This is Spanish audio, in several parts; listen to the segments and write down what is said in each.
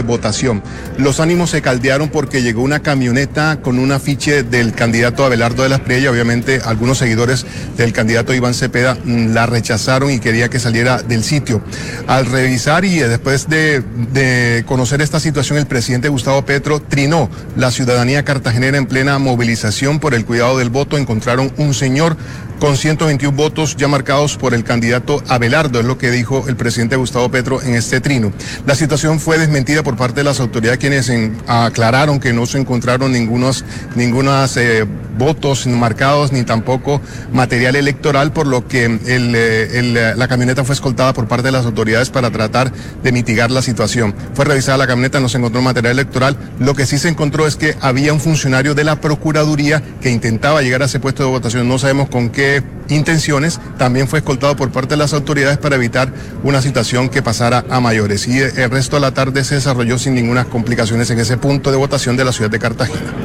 votación. Los ánimos se caldearon porque llegó una camioneta con un afiche del candidato Abelardo de las Priella. Obviamente algunos seguidores del candidato Iván Cepeda la rechazaron y quería que saliera del sitio. Al revisar y después de conocer esta situación, el presidente Gustavo Petro trinó. La ciudadanía cartagenera en plena movilización por el cuidado del voto encontraron un señor con 121 votos ya marcados por el candidato Abelardo, es lo que dijo el presidente Gustavo Petro en este trino. La situación fue desmentida por parte de las autoridades, quienes aclararon que no se encontraron ningunos votos marcados ni tampoco material electoral, por lo que la camioneta fue escoltada por parte de las autoridades para tratar de mitigar la situación. Fue revisada la camioneta, no se encontró material electoral. Lo que sí se encontró es que había un funcionario de la Procuraduría que intentaba llegar a ese puesto de votación, no sabemos con qué intenciones. También fue escoltado por parte de las autoridades para evitar una situación que pasara a mayores, y el resto de la tarde se desarrolló sin ninguna complicaciones en ese punto de votación de la ciudad de Cartagena.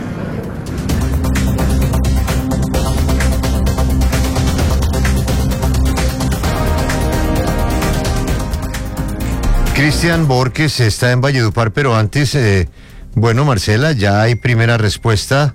Cristian Borges está en Valledupar, pero antes, bueno, Marcela, ya hay primera respuesta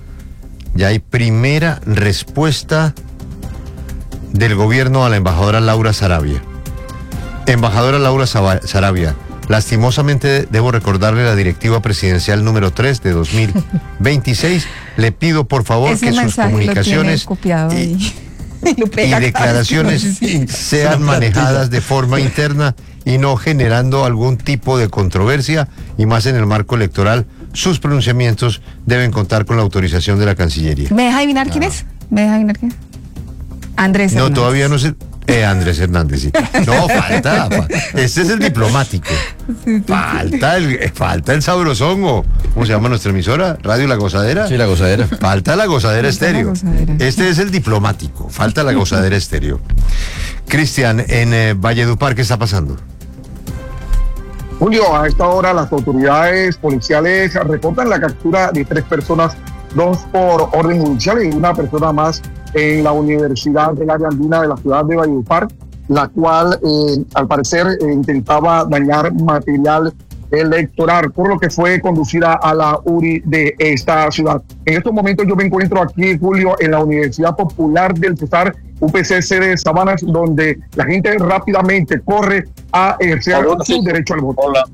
del gobierno a la embajadora Laura Saravia. Embajadora Laura Saravia, lastimosamente debo recordarle la directiva presidencial número 3 de 2026. Le pido por favor ese que sus comunicaciones y declaraciones sean manejadas de forma interna y no generando algún tipo de controversia, y más en el marco electoral. Sus pronunciamientos deben contar con la autorización de la Cancillería. ¿Me deja adivinar quién es? Andrés Hernández. No, todavía no sé. Andrés Hernández, sí. No, falta. Este es el diplomático. Sí. Falta el sabrosón, o ¿cómo se llama nuestra emisora? ¿Radio La Gozadera? Sí, La Gozadera. Falta La Gozadera Estéreo. Este es el diplomático. Falta La Gozadera Estéreo. Cristian, en Valledupar, ¿qué está pasando? Julio, a esta hora las autoridades policiales reportan la captura de 3 personas, 2 por orden judicial y una persona más en la Universidad del Área Andina de la ciudad de Valledupar, la cual al parecer intentaba dañar material electoral, por lo que fue conducida a la URI de esta ciudad. En estos momentos yo me encuentro aquí, Julio, en la Universidad Popular del Cesar, UPC de Sabanas, donde la gente rápidamente corre a ejercer su derecho al voto. Hola.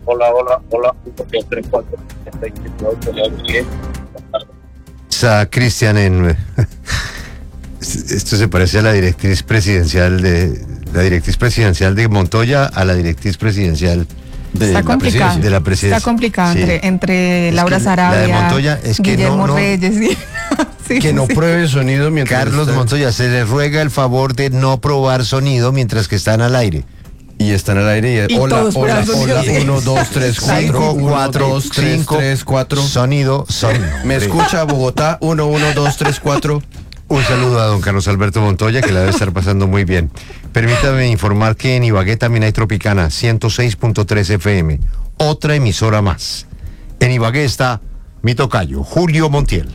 Cristian, esto se parece a la directriz presidencial de Montoya, a la directriz presidencial de la presidencia. Está complicado entre Laura Saravia, la de Montoya es que Guillermo Reyes. Sí. Que no pruebe sonido mientras Carlos Montoya, se le ruega el favor de no probar sonido mientras que están al aire. Y están al aire y hola, 1, 2, 3, 4, 1, 2, 3, 4. Sonido. ¿Me escucha Bogotá? 1, 2, 3, 4. Un saludo a don Carlos Alberto Montoya, que la debe estar pasando muy bien. Permítame informar que en Ibagué también hay Tropicana 106.3 FM, otra emisora más. En Ibagué está mi tocayo, Julio Montiel.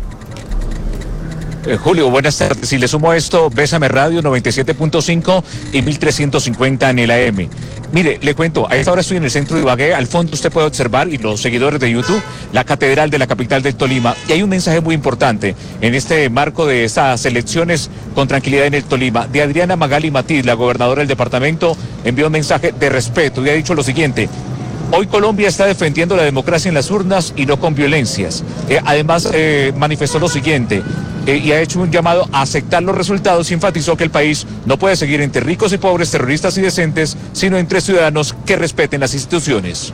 Julio, buenas tardes. Si le sumo esto, Bésame Radio 97.5 y 1350 en el AM. Mire, le cuento, a esta hora estoy en el centro de Ibagué. Al fondo usted puede observar, y los seguidores de YouTube, la catedral de la capital del Tolima. Y hay un mensaje muy importante en este marco de estas elecciones con tranquilidad en el Tolima. De Adriana Magali Matiz, la gobernadora del departamento, envió un mensaje de respeto y ha dicho lo siguiente: hoy Colombia está defendiendo la democracia en las urnas y no con violencias. Además, manifestó lo siguiente y ha hecho un llamado a aceptar los resultados y enfatizó que el país no puede seguir entre ricos y pobres, terroristas y decentes, sino entre ciudadanos que respeten las instituciones.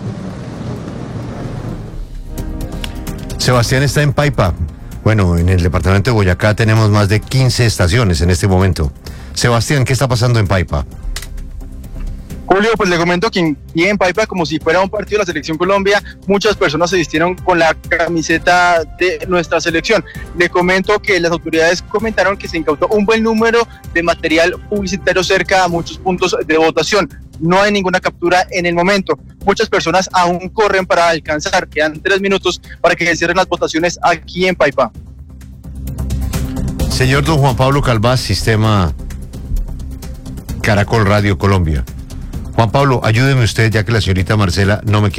Sebastián está en Paipa. Bueno, en el departamento de Boyacá tenemos más de 15 estaciones en este momento. Sebastián, ¿qué está pasando en Paipa? Julio, pues le comento que en Paipa, como si fuera un partido de la Selección Colombia, muchas personas se vistieron con la camiseta de nuestra selección. Le comento que las autoridades comentaron que se incautó un buen número de material publicitario cerca a muchos puntos de votación. No hay ninguna captura en el momento. Muchas personas aún corren para alcanzar. Quedan 3 minutos para que se cierren las votaciones aquí en Paipa. Señor don Juan Pablo Calvás, Sistema Caracol Radio Colombia. Juan Pablo, ayúdeme usted, ya que la señorita Marcela no me quiere